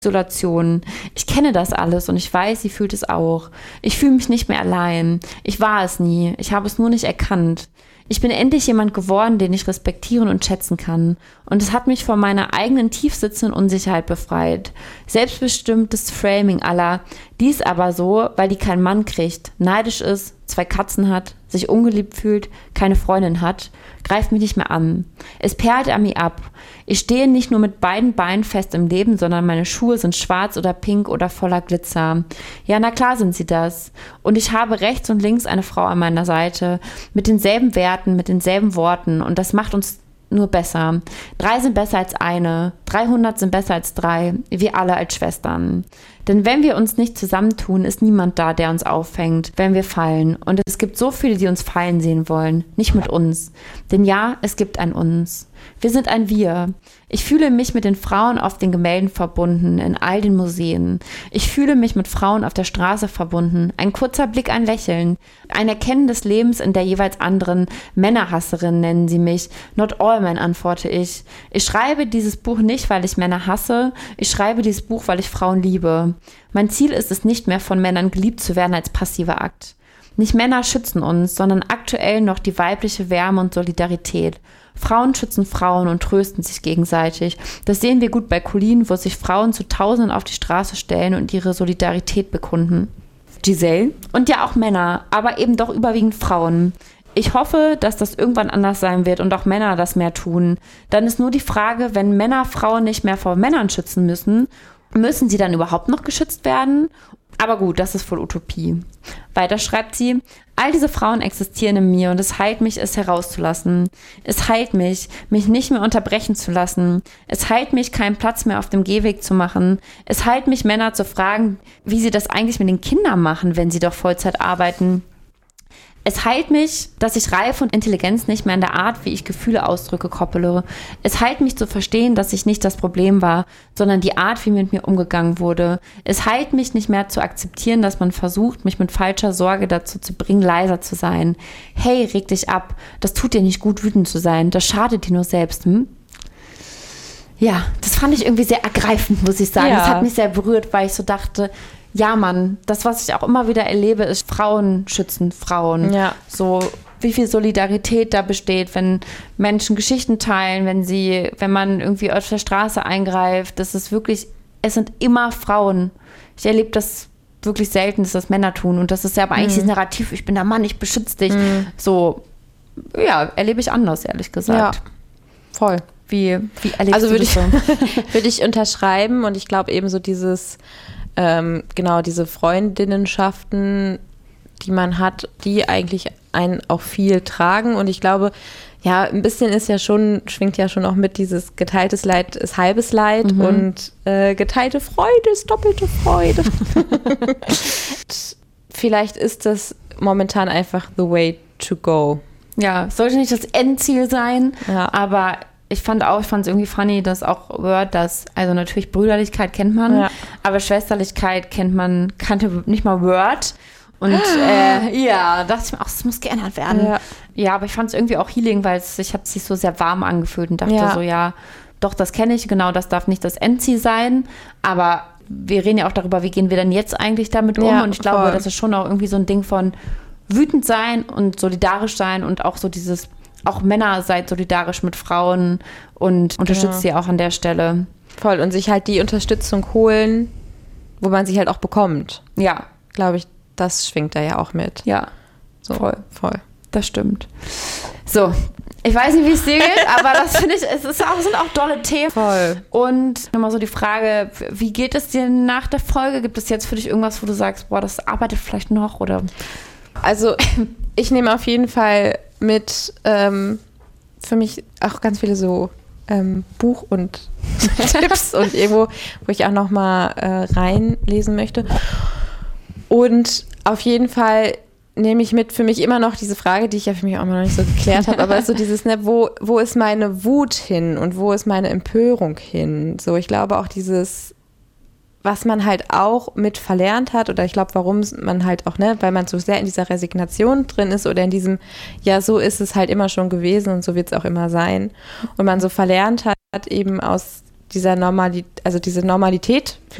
Isolation. Ich kenne das alles und ich weiß, sie fühlt es auch. Ich fühle mich nicht mehr allein. Ich war es nie. Ich habe es nur nicht erkannt. Ich bin endlich jemand geworden, den ich respektieren und schätzen kann. Und es hat mich von meiner eigenen tiefsitzenden Unsicherheit befreit. Selbstbestimmtes Framing aller, dies aber so, weil die keinen Mann kriegt, neidisch ist, 2 Katzen hat, sich ungeliebt fühlt, keine Freundin hat, greift mich nicht mehr an. Es perlt an mir ab. Ich stehe nicht nur mit beiden Beinen fest im Leben, sondern meine Schuhe sind schwarz oder pink oder voller Glitzer. Ja, na klar sind sie das. Und ich habe rechts und links eine Frau an meiner Seite, mit denselben Werten, mit denselben Worten. Und das macht uns nur besser. 3 sind besser als eine, 300 sind besser als 3, wir alle als Schwestern. Denn wenn wir uns nicht zusammentun, ist niemand da, der uns auffängt, wenn wir fallen. Und es gibt so viele, die uns fallen sehen wollen, nicht mit uns. Denn ja, es gibt ein Uns. Wir sind ein Wir. Ich fühle mich mit den Frauen auf den Gemälden verbunden, in all den Museen. Ich fühle mich mit Frauen auf der Straße verbunden. Ein kurzer Blick, ein Lächeln. Ein Erkennen des Lebens in der jeweils anderen. Männerhasserin nennen sie mich. Not all men, antworte ich. Ich schreibe dieses Buch nicht, weil ich Männer hasse. Ich schreibe dieses Buch, weil ich Frauen liebe. Mein Ziel ist es nicht mehr, von Männern geliebt zu werden als passiver Akt. Nicht Männer schützen uns, sondern aktuell noch die weibliche Wärme und Solidarität. Frauen schützen Frauen und trösten sich gegenseitig. Das sehen wir gut bei Colleen, wo sich Frauen zu Tausenden auf die Straße stellen und ihre Solidarität bekunden. Giselle? Und ja auch Männer, aber eben doch überwiegend Frauen. Ich hoffe, dass das irgendwann anders sein wird und auch Männer das mehr tun. Dann ist nur die Frage, wenn Männer Frauen nicht mehr vor Männern schützen müssen sie dann überhaupt noch geschützt werden? Aber gut, das ist voll Utopie. Weiter schreibt sie, all diese Frauen existieren in mir und es heilt mich, es herauszulassen. Es heilt mich nicht mehr unterbrechen zu lassen. Es heilt mich, keinen Platz mehr auf dem Gehweg zu machen. Es heilt mich, Männer zu fragen, wie sie das eigentlich mit den Kindern machen, wenn sie doch Vollzeit arbeiten. Es heilt mich, dass ich Reife und Intelligenz nicht mehr an der Art, wie ich Gefühle ausdrücke, koppele. Es heilt mich zu verstehen, dass ich nicht das Problem war, sondern die Art, wie mit mir umgegangen wurde. Es heilt mich nicht mehr zu akzeptieren, dass man versucht, mich mit falscher Sorge dazu zu bringen, leiser zu sein. Hey, reg dich ab. Das tut dir nicht gut, wütend zu sein. Das schadet dir nur selbst. Ja, das fand ich irgendwie sehr ergreifend, muss ich sagen. Ja. Das hat mich sehr berührt, weil ich so dachte, ja, Mann, das, was ich auch immer wieder erlebe, ist Frauen schützen Frauen. Ja. So, wie viel Solidarität da besteht, wenn Menschen Geschichten teilen, wenn man irgendwie auf der Straße eingreift. Das ist wirklich, es sind immer Frauen. Ich erlebe das wirklich selten, dass das Männer tun. Und das ist ja aber eigentlich dieses Narrativ, ich bin der Mann, ich beschütze dich. So, ja, erlebe ich anders, ehrlich gesagt. Ja, voll. Wie erlebst du das so? Würde ich unterschreiben und ich glaube eben so dieses genau, diese Freundinnenschaften, die man hat, die eigentlich einen auch viel tragen. Und ich glaube, ja, ein bisschen schwingt ja schon auch mit, dieses geteiltes Leid ist halbes Leid und geteilte Freude ist doppelte Freude. Vielleicht ist das momentan einfach the way to go. Ja, es sollte nicht das Endziel sein, Ja. aber ich fand es irgendwie funny, dass auch Word also natürlich Brüderlichkeit kennt man, aber Schwesterlichkeit kannte nicht mal Word. Und ja, dachte ich mir auch, es muss geändert werden. Ja, aber ich fand es irgendwie auch healing, weil ich habe sich so sehr warm angefühlt und dachte so, ja, doch, das kenne ich, genau, das darf nicht das Endziel sein, aber wir reden ja auch darüber, wie gehen wir denn jetzt eigentlich damit um? Ja, und ich glaube, voll. das ist schon auch irgendwie so ein Ding von wütend sein und solidarisch sein und auch so dieses, auch Männer seid solidarisch mit Frauen und unterstützt sie auch an der Stelle. Voll. Und sich halt die Unterstützung holen, wo man sie halt auch bekommt. Ja. Glaube ich, das schwingt da ja auch mit. Ja, So, voll. Das stimmt. So, ich weiß nicht, wie es dir geht, aber das finde ich, sind auch dolle Themen. Voll. Und nochmal so die Frage, wie geht es dir nach der Folge? Gibt es jetzt für dich irgendwas, wo du sagst, boah, das arbeitet vielleicht noch? Oder? Also, ich nehme auf jeden Fall mit für mich auch ganz viele so Buch- und Tipps und irgendwo, wo ich auch noch mal reinlesen möchte. Und auf jeden Fall nehme ich mit für mich immer noch diese Frage, die ich ja für mich auch immer noch nicht so geklärt habe, aber so dieses, ne, wo ist meine Wut hin und wo ist meine Empörung hin? So, ich glaube auch dieses, was man halt auch mit verlernt hat, oder ich glaube, warum man halt auch, ne, weil man so sehr in dieser Resignation drin ist oder in diesem, ja, so ist es halt immer schon gewesen und so wird es auch immer sein. Und man so verlernt hat, eben aus diese Normalität,